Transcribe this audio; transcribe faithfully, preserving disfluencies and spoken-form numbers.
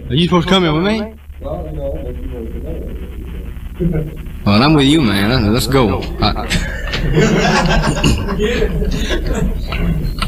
Are you supposed to come here with me? Well, you know, what you want to know. Well, I'm with you, man. Let's go. I